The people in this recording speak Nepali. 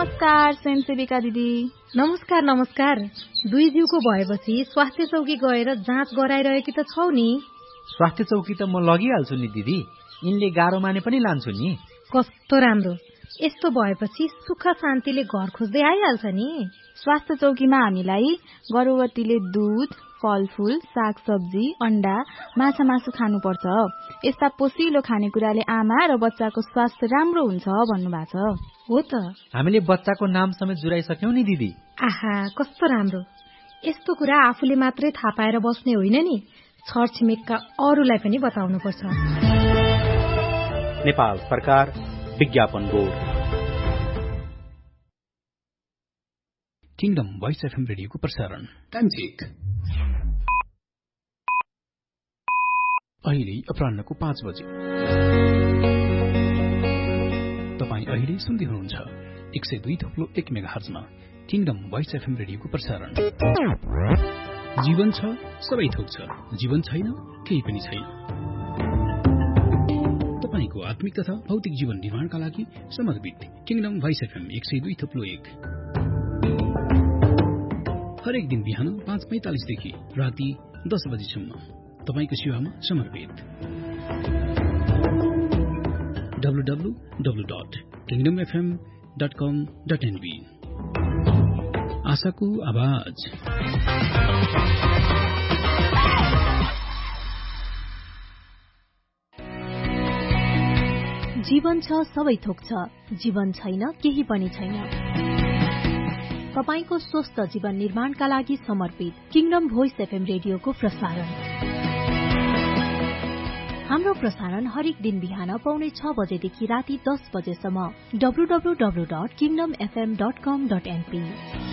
नमस्कार स्वयंसेविका दिदी। नमस्कार नमस्कार। दुई जिउको भएपछि स्वास्थ्य चौकी गएर जाँच गराइरहेकी त छौ नि? स्वास्थ्य चौकी त म लगिहाल्छु नि दिदी, यिनले गाह्रो माने पनि लान्छु नि। कस्तो राम्रो, यस्तो भएपछि सुख शान्तिले घर खोज्दै आइहाल्छ नि। स्वास्थ्य चौकीमा हामीलाई गर्भवतीले दूध, फलफूल, सागसब्जी, अण्डा, माछा मासु खानुपर्छ। यस्ता पोषिलो खानेकुराले आमा र बच्चाको स्वास्थ्य राम्रो हुन्छ भन्नुभएको छ। हो त, हामीले बच्चाको नाम समेत जुराइसक्यौं नि दिदी। आहा, कस्तो राम्रो। यस्तो कुरा आफूले मात्रै थाहा पाएर बस्ने होइन नि, छरछिमेकका अरूलाई पनि बताउनुपर्छ। नेपाल सरकार विज्ञापन बोर्ड। किङडम भोइस एफएम रेडियोको प्रसारण टाइम चेक। अहिले अपराह्नको 5 बजे। तपाईँ अहिले सुन्दै हुनुहुन्छ 102.1 मेगाहर्जमा किङडम भोइस एफएम रेडियोको प्रसारण। जीवन छ सबै थोक छ, जीवन छैन केही पनि छैन। तपाईको आत्मिक तथा भौतिक जीवन निर्माणका लागि समर्पित किङडम भोइस एफएम 102.1 हरेक दिन बिहान 5:45 देखि राति 10 बजेसम्म तपाईको सेवामा समर्पित। www.kingdomfm.com.nb आशाको आवाज। जीवन छ सबै थोक छ, जीवन छैन केही पनि छैन। तपाईको स्वस्थ जीवन निर्माणका लागि समर्पित किङडम भोइस एफएम रेडियोको प्रसारण। हाम्रो प्रसारण हरेक दिन बिहान 5:45 बजेदेखि राति 10 बजेसम्म www.kingdomfm.com.np